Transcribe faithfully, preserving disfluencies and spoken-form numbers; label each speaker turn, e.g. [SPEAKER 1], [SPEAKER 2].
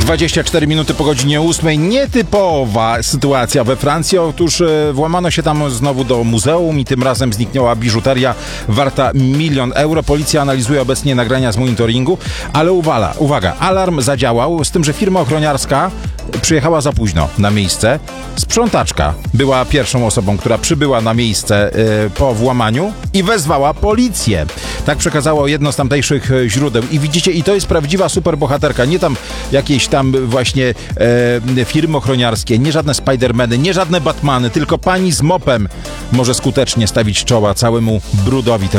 [SPEAKER 1] dwadzieścia cztery minuty po godzinie ósmej. Nietypowa sytuacja we Francji. Otóż e, włamano się tam znowu do muzeum i tym razem zniknęła biżuteria warta milion euro. Policja analizuje obecnie nagrania z monitoringu, ale uwala, uwaga, alarm zadziałał, z tym, że firma ochroniarska przyjechała za późno na miejsce. Sprzątaczka była pierwszą osobą, która przybyła na miejsce e, po włamaniu i wezwała policję. Tak przekazało jedno z tamtejszych źródeł. I widzicie, i to jest prawdziwa superbohaterka. Nie tam jakieś tam właśnie e, firmy ochroniarskie, nie żadne Spidermany, nie żadne Batmany, tylko pani z mopem może skutecznie stawić czoła całemu brudowi.